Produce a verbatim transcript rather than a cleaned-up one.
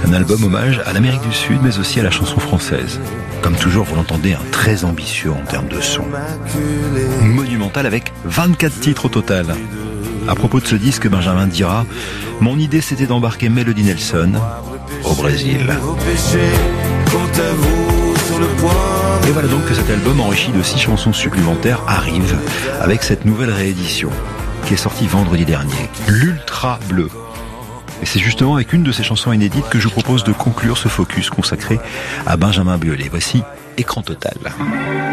Un album hommage à l'Amérique du Sud, mais aussi à la chanson française. Comme toujours, vous l'entendez, un très ambitieux en termes de son. Monumental avec vingt-quatre titres au total. À propos de ce disque, Benjamin dira « Mon idée, c'était d'embarquer Melody Nelson au Brésil. » Et voilà donc que cet album enrichi de six chansons supplémentaires arrive avec cette nouvelle réédition qui est sortie vendredi dernier, l'Ultra Bleu. Et c'est justement avec une de ces chansons inédites que je vous propose de conclure ce focus consacré à Benjamin Biolay. Voici Écran Total.